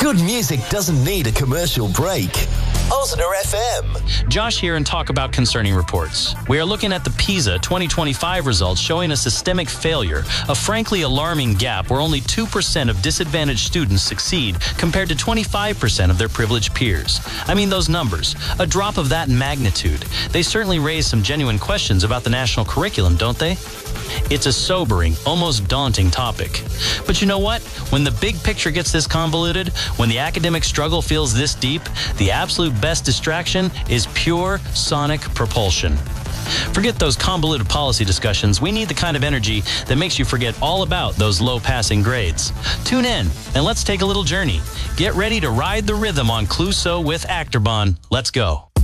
Good music doesn't need a commercial break. Ozner FM. Josh here and talk about concerning reports. We are looking at the PISA 2025 results showing a systemic failure, a frankly alarming gap where only 2% of disadvantaged students succeed compared to 25% of their privileged peers. I mean, those numbers, a drop of that magnitude. They certainly raise some genuine questions about the national curriculum, don't they? It's a sobering, almost daunting topic. But you know what? When the big picture gets this convoluted, when the academic struggle feels this deep, the absolute best distraction is pure sonic propulsion. Forget those convoluted policy discussions. We need the kind of energy that makes you forget all about those low passing grades. Tune in and let's take a little journey. Get ready to ride the rhythm on Clouseau with Actorbahn. Let's go.